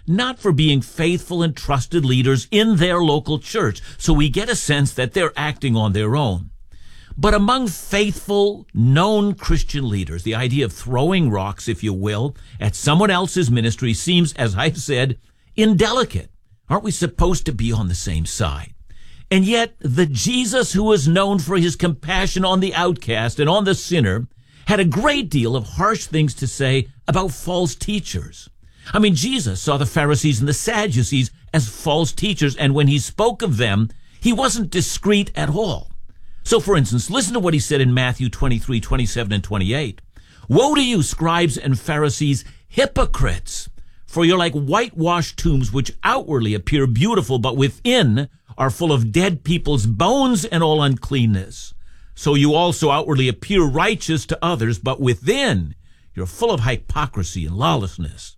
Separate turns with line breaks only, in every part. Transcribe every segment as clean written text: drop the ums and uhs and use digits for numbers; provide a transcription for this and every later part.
not for being faithful and trusted leaders in their local church. So we get a sense that they're acting on their own. But among faithful, known Christian leaders, the idea of throwing rocks, if you will, at someone else's ministry seems, as I've said, indelicate. Aren't we supposed to be on the same side? And yet, the Jesus who was known for his compassion on the outcast and on the sinner had a great deal of harsh things to say about false teachers. I mean, Jesus saw the Pharisees and the Sadducees as false teachers, and when he spoke of them, he wasn't discreet at all. So, for instance, listen to what he said in Matthew 23, 27, and 28. Woe to you, scribes and Pharisees, hypocrites! For you're like whitewashed tombs, which outwardly appear beautiful, but within are full of dead people's bones and all uncleanness. So you also outwardly appear righteous to others, but within you're full of hypocrisy and lawlessness.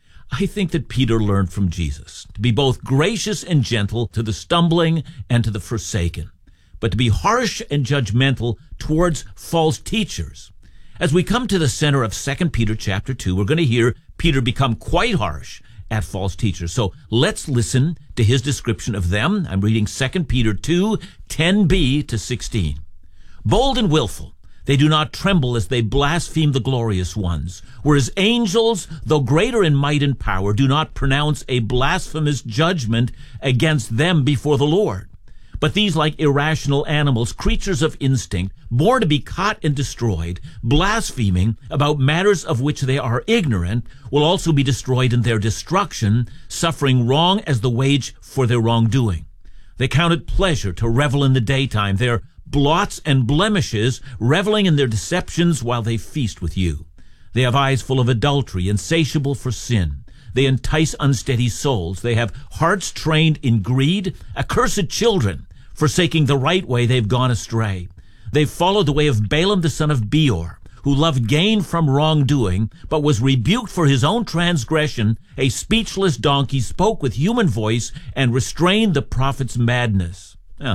I think that Peter learned from Jesus to be both gracious and gentle to the stumbling and to the forsaken, but to be harsh and judgmental towards false teachers. As we come to the center of 2 Peter chapter 2, we're going to hear Peter become quite harsh at false teachers. So let's listen to his description of them. I'm reading 2 Peter 2, 10b to 16. Bold and willful, they do not tremble as they blaspheme the glorious ones, whereas angels, though greater in might and power, do not pronounce a blasphemous judgment against them before the Lord. But these, like irrational animals, creatures of instinct, born to be caught and destroyed, blaspheming about matters of which they are ignorant, will also be destroyed in their destruction, suffering wrong as the wage for their wrongdoing. They count it pleasure to revel in the daytime, their blots and blemishes, reveling in their deceptions while they feast with you. They have eyes full of adultery, insatiable for sin. They entice unsteady souls. They have hearts trained in greed, accursed children. Forsaking the right way, they've gone astray. They've followed the way of Balaam the son of Beor, who loved gain from wrongdoing, but was rebuked for his own transgression. A speechless donkey spoke with human voice and restrained the prophet's madness.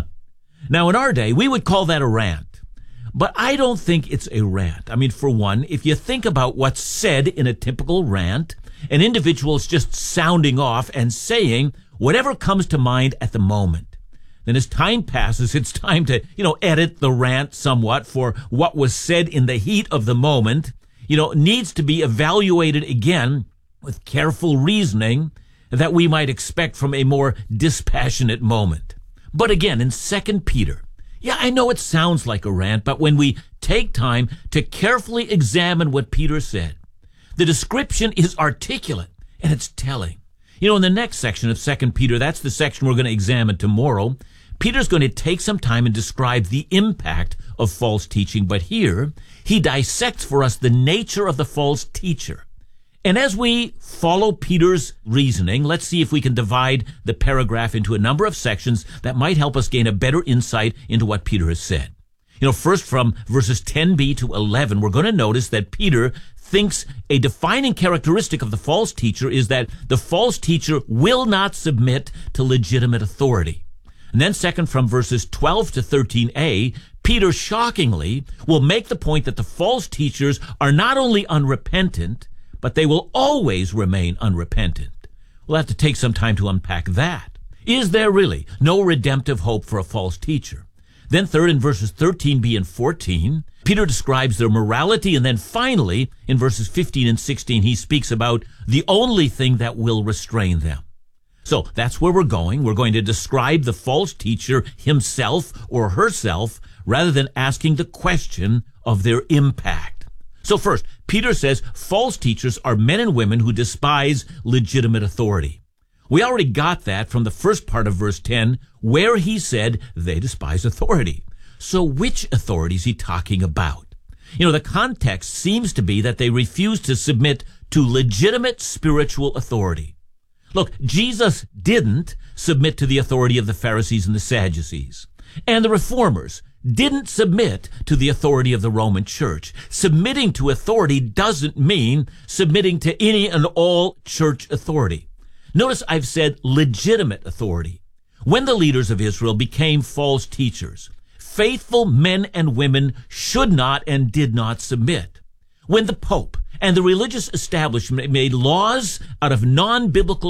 Now, in our day, we would call that a rant. But I don't think it's a rant. I mean, for one, if you think about what's said in a typical rant, an individual is just sounding off and saying whatever comes to mind at the moment. Then as time passes, it's time to, edit the rant somewhat for what was said in the heat of the moment, needs to be evaluated again with careful reasoning that we might expect from a more dispassionate moment. But again, in 2 Peter, I know it sounds like a rant, but when we take time to carefully examine what Peter said, the description is articulate and it's telling. In the next section of 2 Peter, that's the section we're going to examine tomorrow, Peter's going to take some time and describe the impact of false teaching, but here he dissects for us the nature of the false teacher. And as we follow Peter's reasoning, let's see if we can divide the paragraph into a number of sections that might help us gain a better insight into what Peter has said. First from verses 10b to 11, we're going to notice that Peter thinks a defining characteristic of the false teacher is that the false teacher will not submit to legitimate authority. And then second, from verses 12 to 13a, Peter shockingly will make the point that the false teachers are not only unrepentant, but they will always remain unrepentant. We'll have to take some time to unpack that. Is there really no redemptive hope for a false teacher? Then third, in verses 13b and 14, Peter describes their morality, and then finally, in verses 15 and 16, he speaks about the only thing that will restrain them. So that's where we're going. We're going to describe the false teacher himself or herself rather than asking the question of their impact. So first, Peter says false teachers are men and women who despise legitimate authority. We already got that from the first part of verse 10, where he said they despise authority. So which authority is he talking about? The context seems to be that they refuse to submit to legitimate spiritual authority. Look, Jesus didn't submit to the authority of the Pharisees and the Sadducees. And the Reformers didn't submit to the authority of the Roman Church. Submitting to authority doesn't mean submitting to any and all church authority. Notice I've said legitimate authority. When the leaders of Israel became false teachers, faithful men and women should not and did not submit. When the Pope and the religious establishment made laws out of non-biblical